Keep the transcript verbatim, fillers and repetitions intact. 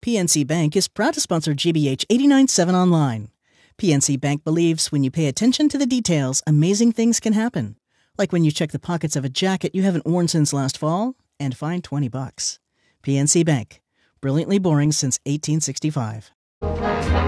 P N C Bank is proud to sponsor G B H eighty-nine point seven Online. P N C Bank believes when you pay attention to the details, amazing things can happen. Like when you check the pockets of a jacket you haven't worn since last fall and find twenty bucks. P N C Bank. Brilliantly boring since eighteen sixty-five.